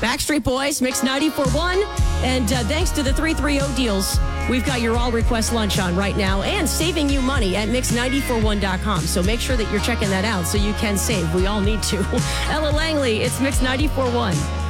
Backstreet Boys, Mix 94.1. And thanks to the 330 deals, we've got your all-request lunch on right now and saving you money at mix941.com. So make sure that you're checking that out so you can save. We all need to. Ella Langley, it's Mix 94.1.